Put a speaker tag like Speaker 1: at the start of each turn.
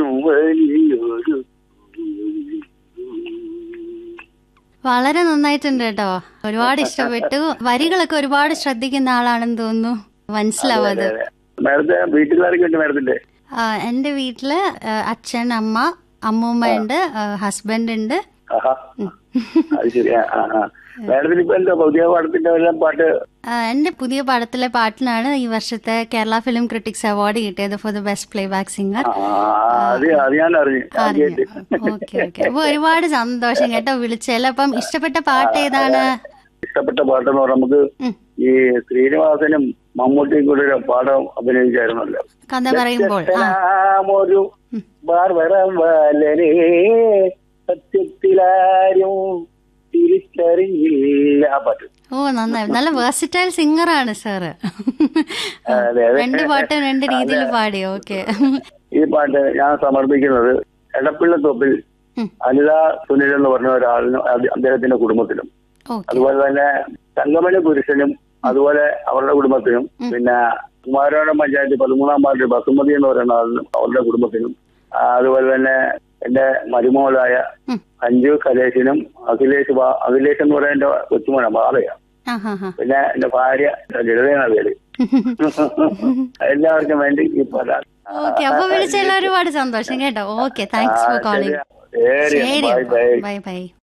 Speaker 1: വലിയൊരു
Speaker 2: വളരെ നന്നായിട്ടുണ്ട് കേട്ടോ. ഒരുപാട് ഇഷ്ടപ്പെട്ടു. വരികളൊക്കെ ഒരുപാട് ശ്രദ്ധിക്കുന്ന ആളാണെന്ന് തോന്നുന്നു. മനസ്സിലാവും അത്.
Speaker 1: മാഡത്തെ വീട്ടിലാരൊക്കെ ഉണ്ട് മാഡത്തിന്റെ?
Speaker 2: എന്റെ വീട്ടില് അച്ഛൻ, അമ്മ, അമ്മൂമ്മ ഉണ്ട്, ഹസ്ബൻഡ് ഉണ്ട്.
Speaker 1: അത് ശരി. മാഡത്തിന് ഇപ്പൊ എന്താ പുതിയ പാടത്തിന്റെ പാട്ട്?
Speaker 2: എന്റെ പുതിയ പാടത്തിലെ പാട്ടിനാണ് ഈ വർഷത്തെ കേരള ഫിലിം ക്രിട്ടിക്സ് അവാർഡ് കിട്ടിയത് for the best play back singer. Okay okay. അപ്പൊ ഒരുപാട് സന്തോഷം കേട്ടോ വിളിച്ചല്ലോ. അപ്പം ഇഷ്ടപ്പെട്ട പാട്ട് ഏതാണ്?
Speaker 1: ഇഷ്ടപ്പെട്ട പാട്ടെന്ന് പറഞ്ഞാൽ നമുക്ക് ഈ ശ്രീനിവാസനും മമ്മൂട്ടിയും കൂടെ ഒരു പാഠം അഭിനയിച്ചായിരുന്നല്ലോ,
Speaker 2: കഥ പറയുമ്പോൾ.
Speaker 1: ഒരു സത്യത്തിലാരും തിരിച്ചറിയില്ല ആ പാട്ട്.
Speaker 2: ഓ നന്നായി. നല്ല വേഴ്സിറ്റൈൽ സിംഗർ ആണ് സാറ്. രണ്ട് പാട്ടും രണ്ട് രീതിയിൽ പാടി. ഓക്കെ.
Speaker 1: ഈ പാട്ട് ഞാൻ സമർപ്പിക്കുന്നത് എടപ്പിള്ളത്തോപ്പിൽ അനിത സുനിൽ എന്ന് പറഞ്ഞ ഒരാളിനും അദ്ദേഹത്തിന്റെ കുടുംബത്തിനും, അതുപോലെ തന്നെ തങ്കമണി പുരുഷനും അതുപോലെ അവരുടെ കുടുംബത്തിനും, പിന്നെ കുമാരപുരം പഞ്ചായത്ത് 13-ാം വാർഡ് ബസുമതി എന്ന് പറയുന്ന ആളിനും അവരുടെ കുടുംബത്തിനും, അതുപോലെ തന്നെ എന്റെ മരുമോളായ അഞ്ജു കലേഷിനും അഖിലേഷ് എന്ന് പറയുന്ന എന്റെ കൊച്ചുമോനാ ബാലയാ, പിന്നെ എന്റെ ഭാര്യ ലളിതയാണ് പേര്. എല്ലാവർക്കും വേണ്ടി ഈ പാടാണ്.
Speaker 2: ഓക്കെ. അപ്പൊ വിളിച്ചതിൽ ഒരുപാട് സന്തോഷം കേട്ടോ. Okay, thanks for calling. ശരി, ബൈ ബൈ.